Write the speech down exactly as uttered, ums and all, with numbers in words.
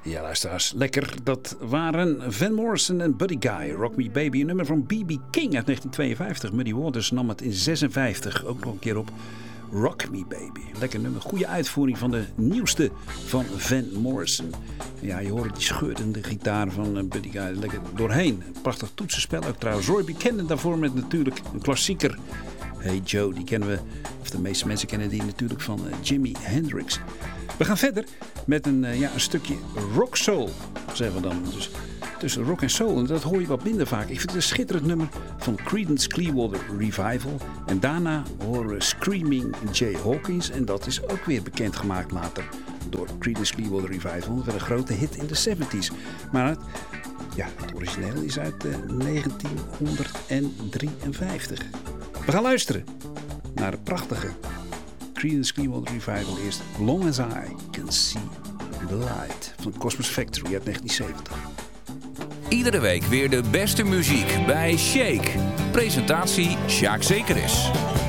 Ja, luisteraars, lekker. Dat waren Van Morrison en Buddy Guy. Rock Me Baby, een nummer van B B King uit negentien tweeënvijftig. Muddy Waters nam het in zesenvijftig ook nog een keer op. Rock Me Baby. Lekker nummer. Goede uitvoering van de nieuwste van Van Morrison. Ja, je hoort die scheurende gitaar van Buddy Guy lekker doorheen. Prachtig toetsenspel ook trouwens. Roy Buchanan daarvoor met natuurlijk een klassieker. Hey Joe, die kennen we, of de meeste mensen kennen die natuurlijk van uh, Jimi Hendrix. We gaan verder met een, uh, ja, een stukje rock soul, zeggen we dan. Dus tussen rock en soul, en dat hoor je wat minder vaak. Ik vind het een schitterend nummer van Creedence Clearwater Revival. En daarna horen we Screaming Jay Hawkins. En dat is ook weer bekendgemaakt later door Creedence Clearwater Revival. Dat was een grote hit in de zeventig. Maar het, ja, het origineel is uit uh, negentien drieënvijftig. We gaan luisteren naar de prachtige Creedence Clearwater Revival. Eerst Long As I Can See The Light van Cosmos Factory uit negentien zeventig. Iedere week weer de beste muziek bij Shake. Presentatie Sjaak Zekeris.